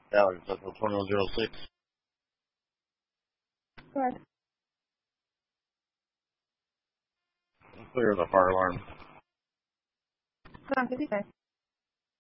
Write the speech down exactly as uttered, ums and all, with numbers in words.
Alex, Central twenty-one oh six. Correct. Clear the fire alarm. Hold on, fifty-five.